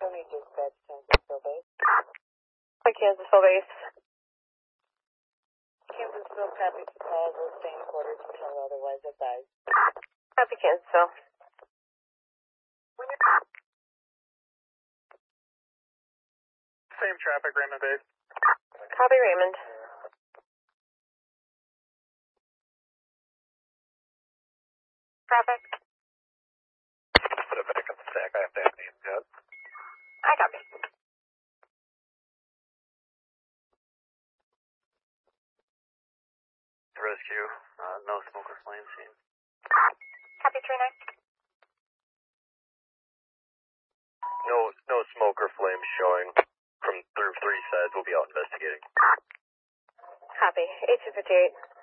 Tony dispatch, Kansasville base. Hi, Kansasville base. Kansasville, copy to call. Will stay in quarters until otherwise advised. Copy, Kansasville. Same traffic, Raymond base. Copy, Raymond. Traffic. Put it back on the stack. I have to have names yet. I copy. Rescue. No smoke or flame seen. Copy, 3-9. No smoke or flame showing from through 3 sides. We'll be out investigating. Copy. 8258.